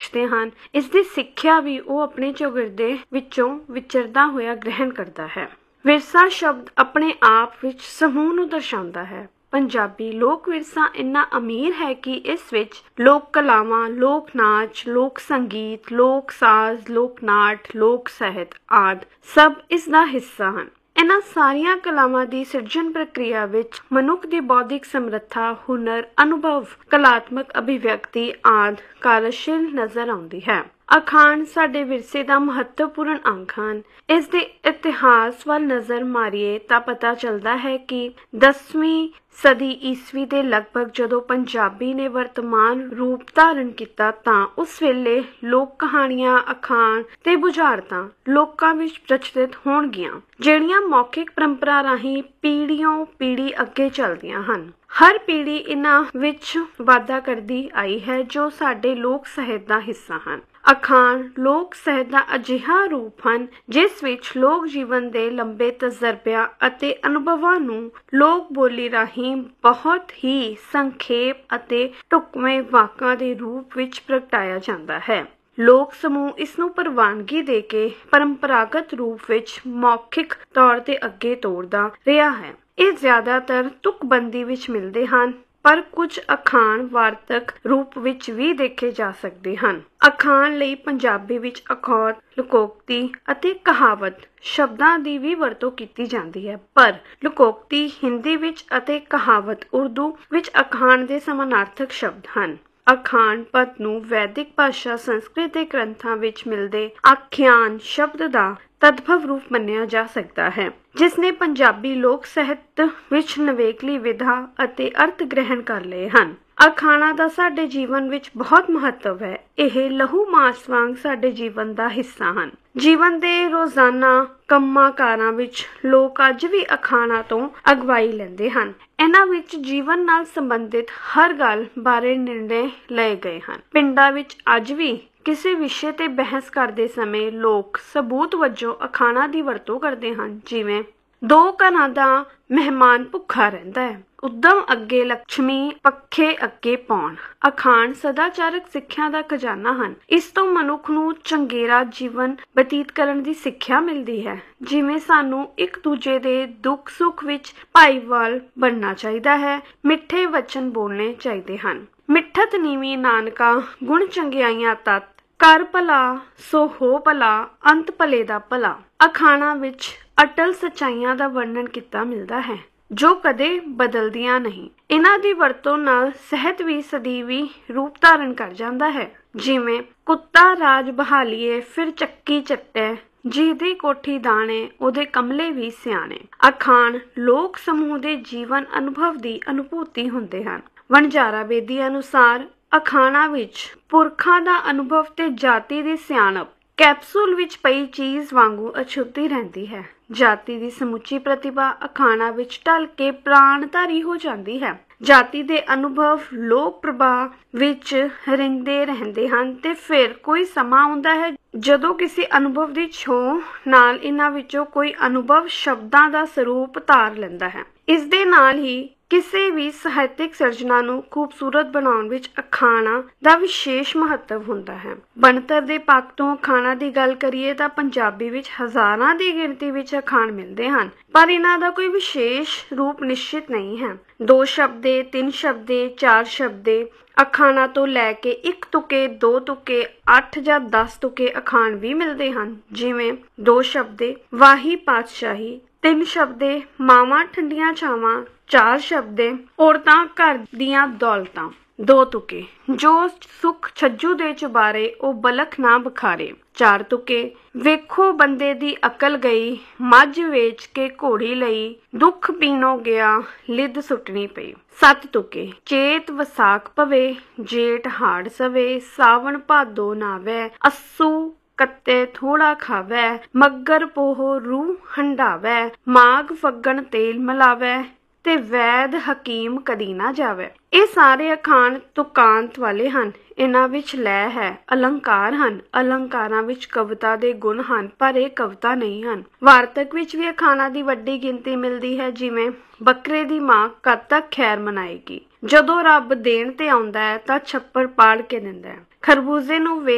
ਪੁੱਛਦੇ ਹਨ, ਇਸ ਦੀ ਸਿੱਖਿਆ ਵੀ ਉਹ ਆਪਣੇ ਚੌਗਿਰਦੇ ਵਿੱਚੋਂ ਵਿਚਰਦਾ ਹੋਇਆ ਗ੍ਰਹਿਣ ਕਰਦਾ ਹੈ। ਵਿਰਸਾ ਸ਼ਬਦ ਆਪਣੇ ਆਪ ਵਿੱਚ ਸਮੂਹ ਨੂੰ ਦਰਸਾਉਂਦਾ ਹੈ। ਪੰਜਾਬੀ ਲੋਕ ਵਿਰਸਾ ਇੰਨਾ ਅਮੀਰ ਹੈ ਕਿ ਇਸ ਵਿੱਚ ਲੋਕ ਕਲਾਵਾਂ, ਲੋਕ ਨਾਚ, ਲੋਕ ਸੰਗੀਤ, ਲੋਕ ਸਾਜ਼, ਲੋਕ ਨਾਟ, ਲੋਕ ਸਾਹਿਤ ਆਦਿ ਸਭ ਇਸ ਦਾ ਹਿੱਸਾ ਹਨ। ਇਹਨਾਂ ਸਾਰੀਆਂ ਕਲਾਵਾਂ ਦੀ ਸਿਰਜਣ ਪ੍ਰਕਿਰਿਆ ਵਿੱਚ ਮਨੁੱਖ ਦੀ ਬੌਧਿਕ ਸਮਰੱਥਾ, ਹੁਨਰ, ਅਨੁਭਵ, ਕਲਾਤਮਕ ਅਭਿਵਿਅਕਤੀ ਆਦਿ ਕਾਰਜਸ਼ੀਲ ਨਜ਼ਰ ਆਉਂਦੀ ਹੈ। ਅਖਾਣ ਸਾਡੇ ਵਿਰਸੇ ਦਾ ਮਹੱਤਵਪੂਰਨ ਅੰਗ ਹਨ। ਇਸ ਦੇ ਇਤਿਹਾਸ ਵੱਲ ਨਜ਼ਰ ਮਾਰੀਏ ਤਾਂ ਪਤਾ ਚੱਲਦਾ ਹੈ ਕਿ 10ਵੀਂ ਸਦੀ ਈਸਵੀ ਦੇ ਲਗਭਗ ਜਦੋਂ ਪੰਜਾਬੀ ਨੇ ਵਰਤਮਾਨ ਰੂਪ ਧਾਰਨ ਕੀਤਾ ਤਾਂ ਉਸ ਵੇਲੇ ਲੋਕ ਕਹਾਣੀਆਂ, ਅਖਾਣ ਤੇ ਬੁਝਾਰਤਾਂ ਲੋਕਾਂ ਵਿੱਚ ਪ੍ਰਚਲਿਤ ਹੋਣਗੀਆਂ, ਜਿਹੜੀਆਂ ਮੌਖਿਕ ਪਰੰਪਰਾ ਰਾਹੀਂ ਪੀੜ੍ਹੀਓਂ ਪੀੜ੍ਹੀ ਅੱਗੇ ਚੱਲਦੀਆਂ ਹਨ। ਹਰ ਪੀੜ੍ਹੀ ਇਹਨਾਂ ਵਿੱਚ ਵਾਧਾ ਕਰਦੀ ਆਈ ਹੈ ਜੋ ਸਾਡੇ ਲੋਕ ਸਾਹਿਤ ਦਾ ਹਿੱਸਾ ਹਨ। ਅਖਾਣ ਲੋਕ ਸਾਹਿਤ ਦਾ ਅਜਿਹਾ ਰੂਪ ਹਨ ਜਿਸ ਵਿੱਚ ਲੋਕ ਜੀਵਨ ਦੇ ਲੰਬੇ ਤਜਰਬਿਆਂ ਅਤੇ ਅਨੁਭਵਾਂ ਨੂੰ ਲੋਕ ਬੋਲੀ ਰਾਹੀਂ ਬਹੁਤ ਹੀ ਸੰਖੇਪ ਅਤੇ ਢੁਕਵੇਂ ਵਾਕਾਂ ਦੇ ਰੂਪ ਵਿੱਚ ਪ੍ਰਗਟਾਇਆ ਜਾਂਦਾ ਹੈ। ਲੋਕ ਸਮੂਹ ਇਸ ਨੂੰ ਪ੍ਰਵਾਨਗੀ ਦੇ ਕੇ ਪਰੰਪਰਾਗਤ ਰੂਪ ਵਿੱਚ ਮੌਖਿਕ ਤੌਰ ਤੇ ਅੱਗੇ ਤੋਰਦਾ ਰਿਹਾ ਹੈ। ਇਹ ਜ਼ਿਆਦਾਤਰ ਤੁਕਬੰਦੀ ਵਿੱਚ ਮਿਲਦੇ ਹਨ, ਪਰ ਕੁਝ ਅਖਾਣ ਵਾਰਤਕ ਰੂਪ ਵਿੱਚ ਵੀ ਦੇਖੇ ਜਾ ਸਕਦੇ ਹਨ। ਅਖਾਣ ਲਈ ਪੰਜਾਬੀ ਵਿੱਚ ਅਖੌਤ, ਲੋਕੋਕਤੀ ਅਤੇ ਕਹਾਵਤ ਸ਼ਬਦਾਂ ਦੀ ਵੀ ਵਰਤੋਂ ਕੀਤੀ ਜਾਂਦੀ ਹੈ, ਪਰ ਲੋਕੋਕਤੀ ਹਿੰਦੀ ਵਿੱਚ ਅਤੇ ਕਹਾਵਤ ਉਰਦੂ ਵਿੱਚ ਅਖਾਣ ਦੇ ਸਮਾਨਾਰਥਕ ਸ਼ਬਦ ਹਨ। ਅਖਾਣ ਪਦ ਨੂੰ ਵੈਦਿਕ ਭਾਸ਼ਾ ਸੰਸਕ੍ਰਿਤ ਦੇ ਗ੍ਰੰਥਾਂ ਵਿੱਚ ਮਿਲਦੇ ਆਖਿਆਨ ਸ਼ਬਦ ਦਾ ਤਦਭਵ ਰੂਪ ਮੰਨਿਆ ਜਾ ਸਕਦਾ ਹੈ, ਜਿਸ ਨੇ ਪੰਜਾਬੀ ਲੋਕ ਸਾਹਿਤ ਵਿੱਚ ਨਿਵੇਕਲੀ ਵਿਧਾ ਅਤੇ ਅਰਥ ਗ੍ਰਹਿਣ ਕਰ ਲਏ ਹਨ। ਅਖਾਣਾਂ ਦਾ ਸਾਡੇ ਜੀਵਨ ਵਿੱਚ ਬਹੁਤ ਮਹੱਤਵ ਹੈ। ਇਹ ਲਹੂ ਮਾਸ ਵਾਂਗ ਸਾਡੇ ਜੀਵਨ ਦਾ ਹਿੱਸਾ ਹਨ। ਜੀਵਨ ਦੇ ਰੋਜ਼ਾਨਾ ਕੰਮਾਂ ਕਾਰਾਂ ਵਿੱਚ ਲੋਕ ਅੱਜ ਵੀ ਅਖਾਣਾਂ ਤੋਂ ਅਗਵਾਈ ਲੈਂਦੇ ਹਨ। ਇਹਨਾਂ ਵਿੱਚ ਜੀਵਨ ਨਾਲ ਸੰਬੰਧਿਤ ਹਰ ਗੱਲ ਬਾਰੇ ਨਿਰਣੇ ਲਏ ਗਏ ਹਨ। ਪਿੰਡਾਂ ਵਿੱਚ ਅੱਜ ਵੀ ਕਿਸੇ ਵਿਸ਼ੇ ਤੇ ਬਹਿਸ ਕਰਦੇ ਸਮੇਂ ਲੋਕ ਸਬੂਤ ਵਜੋਂ ਅਖਾਣਾਂ ਦੀ ਵਰਤੋਂ ਕਰਦੇ ਹਨ, ਜਿਵੇਂ ਦੋ ਘਰਾਂ ਦਾ ਮਹਿਮਾਨ ਭੁੱਖਾ ਰਹਿੰਦਾ ਹੈ, ਉਦਮ ਅੱਗੇ ਲక్ష్ਮੀ ਪੱਖੇ ਅੱਗੇ ਪਾਉਣ। ਅਖਾਣ ਸਦਾਚਾਰਕ ਸਿੱਖਿਆ ਦਾ ਖਜ਼ਾਨਾ ਹਨ। ਇਸ ਤੋਂ ਮਨੁੱਖ ਨੂੰ ਚੰਗੇਰਾ ਜੀਵਨ ਬਤੀਤ ਕਰਨ ਦੀ ਸਿੱਖਿਆ ਮਿਲਦੀ ਹੈ, ਜਿਵੇਂ ਸਾਨੂੰ ਇੱਕ ਦੂਜੇ ਦੇ ਦੁੱਖ ਸੁੱਖ ਵਿੱਚ ਭਾਈਵਾਲ ਬਣਨਾ ਚਾਹੀਦਾ ਹੈ, ਮਿੱਠੇ ਵਚਨ ਬੋਲਣੇ ਚਾਹੀਦੇ ਹਨ। ਮਿੱਠਤ ਨੀਵੀਂ ਨਾਨਕਾ ਗੁਣ ਚੰਗਿਆਈਆਂ ਤਤ, ਕਰ ਭਲਾ ਸੋ ਹੋ ਭਲਾ, ਅੰਤ ਭਲੇ ਦਾ ਭਲਾ। ਅਖਾਣਾਂ ਵਿੱਚ ਅਟਲ ਸੱਚਾਈਆਂ ਦਾ ਵਰਣਨ ਕੀਤਾ ਮਿਲਦਾ ਹੈ ਜੋ ਕਦੇ ਬਦਲਦੀਆਂ ਨਹੀਂ। ਇਹਨਾਂ ਦੀ ਵਰਤੋਂ ਨਾਲ ਸਾਹਿਤ ਵੀ ਸਦੀਵੀ ਰੂਪ ਧਾਰਨ ਕਰ ਜਾਂਦਾ ਹੈ, ਜਿਵੇਂ ਕੁੱਤਾ ਰਾਜ ਬਹਾਲੀਏ ਫਿਰ ਚੱਕੀ ਚੱਟੇ, ਜਿਹਦੀ ਕੋਠੀ ਦਾਣੇ ਉਹਦੇ ਕਮਲੇ ਵੀ ਸਿਆਣੇ। ਅਖਾਣ ਲੋਕ ਸਮੂਹ ਦੇ ਜੀਵਨ ਅਨੁਭਵ ਦੀ ਅਨੁਭੂਤੀ ਹੁੰਦੇ ਹਨ। ਵਣਜਾਰਾ ਬੇਦੀ ਅਨੁਸਾਰ ਅਖਾਣਾਂ ਵਿੱਚ ਪੁਰਖਾਂ ਦਾ ਅਨੁਭਵ ਤੇ ਜਾਤੀ ਦੀ ਸਿਆਣਪ ਕੈਪਸੂਲ ਵਿੱਚ ਪਈ ਚੀਜ਼ ਵਾਂਗੂ ਅਛੂਤੀ ਰਹਿੰਦੀ ਹੈ। ਜਾਤੀ ਦੀ ਸਮੁੱਚੀ ਪ੍ਰਤਿਭਾ ਅਖਾਣਾਂ ਵਿੱਚ ਢਲ ਕੇ ਪ੍ਰਾਣਧਾਰੀ ਹੋ ਜਾਂਦੀ ਹੈ। ਜਾਤੀ ਦੇ ਅਨੁਭਵ ਲੋਕ ਪ੍ਰਭਾਵ ਵਿੱਚ ਰਹਿੰਦੇ ਰਹਿੰਦੇ ਹਨ ਤੇ ਫਿਰ ਕੋਈ ਸਮਾਂ ਆਉਂਦਾ ਹੈ ਜਦੋਂ ਕਿਸੇ ਅਨੁਭਵ ਦੀ ਛੋਹ ਨਾਲ ਇਹਨਾਂ ਵਿੱਚੋਂ ਕੋਈ ਅਨੁਭਵ ਸ਼ਬਦਾਂ ਦਾ ਸਰੂਪ ਧਾਰ ਲੈਂਦਾ ਹੈ। ਇਸ ਦੇ ਨਾਲ ਹੀ ਕਿਸੇ ਵੀ ਸਾਹਿਤਿਕ ਸਿਰਜਣਾ ਨੂੰ ਖੂਬਸੂਰਤ ਬਣਾਉਣ ਵਿੱਚ ਅਖਾਣਾਂ ਦਾ ਵਿਸ਼ੇਸ਼ ਮਹੱਤਵ ਹੁੰਦਾ ਹੈ। ਬਣਤਰ ਦੇ ਪੱਖ ਤੋਂ ਅਖਾਣਾਂ ਦੀ ਗੱਲ ਕਰੀਏ ਤਾਂ ਪੰਜਾਬੀ ਵਿੱਚ ਹਜ਼ਾਰਾਂ ਦੀ ਗਿਣਤੀ ਵਿੱਚ ਅਖਾਣ ਮਿਲਦੇ ਹਨ, ਪਰ ਇਹਨਾਂ ਦਾ ਕੋਈ ਵਿਸ਼ੇਸ਼ ਰੂਪ ਨਿਸ਼ਚਿਤ ਨਹੀਂ ਹੈ। 2 ਸ਼ਬਦੇ, 3 ਸ਼ਬਦੇ, 4 ਸ਼ਬਦੇ ਅਖਾਣਾਂ ਤੋਂ ਲੈ ਕੇ 1 ਤੁਕੇ, 2 ਤੁਕੇ, 8 ਜਾਂ 10 ਤੁਕੇ ਅਖਾਣ ਵੀ ਮਿਲਦੇ ਹਨ, ਜਿਵੇਂ 2 ਸ਼ਬਦੇ ਵਾਹੀ ਪਾਤਸ਼ਾਹੀ, 3 ਸ਼ਬਦੇ ਮਾਵਾਂ ਠੰਡੀਆਂ ਛਾਵਾਂ, 4 ਸ਼ਬਦੇ ਔਰਤਾਂ ਘਰ ਦੀਆਂ ਦੌਲਤਾਂ, 2 ਤੁਕੇ ਜੋ ਸੁਖ ਛੱਜੂ ਦੇ ਚੁਬਾਰੇ ਉਹ ਬਲਖ ਨਾ ਬਖਾਰੇ, 4 ਤੁਕੇ ਵੇਖੋ ਬੰਦੇ ਦੀ ਅਕਲ ਗਈ, ਮੱਝ ਵੇਚ ਕੇ ਘੋੜੀ ਲਈ, ਦੁੱਖ ਪੀਣੋ ਗਿਆ ਲਿੱਦ ਸੁੱਟਣੀ ਪਈ, 7 ਤੁਕੇ ਚੇਤ ਵਿਸਾਖ ਪਵੇ, ਜੇਠ ਹਾੜ ਸਵੇ, ਸਾਵਣ ਭਾਦੋ ਨਾਵੈ, ਅੱਸੂ ਕੱਤੇ ਥੋੜਾ ਖਾਵੈ, ਮੱਗਰ ਪੋਹ ਰੂਹ ਹੰਡਾਵੈ, ਮਾਘ ਫੱਗਣ ਤੇਲ ਮਲਾਵੈ, ਤੇ ਵੈਦ ਹਕੀਮ ਕਦੀ ਨਾ ਜਾਵੇ। ਇਹ ਸਾਰੇ ਅਖਾਣ ਤੁਕਾਂਤ ਵਾਲੇ ਹਨ। ਇਹਨਾਂ ਵਿੱਚ ਲੈ ਹੈ, ਅਲੰਕਾਰ ਹਨ। ਅਲੰਕਾਰਾਂ ਵਿੱਚ ਕਵਿਤਾ ਦੇ ਗੁਣ ਹਨ, ਪਰ ਇਹ ਕਵਿਤਾ ਨਹੀਂ ਹਨ। ਵਾਰਤਕ ਵਿੱਚ ਵੀ ਅਖਾਣਾਂ ਦੀ ਵੱਡੀ ਗਿਣਤੀ ਮਿਲਦੀ ਹੈ, ਜਿਵੇਂ ਬੱਕਰੇ ਦੀ ਮਾਂ ਕਦ ਤੱਕ ਖੈਰ ਮਨਾਏਗੀ, ਜਦੋਂ ਰੱਬ ਦੇਣ ਤੇ ਆਉਂਦਾ ਹੈ ਤਾਂ ਛੱਪੜ ਪਾੜ ਕੇ ਦਿੰਦਾ ਹੈ, ਖਰਬੂਜ਼ੇ ਨੂੰ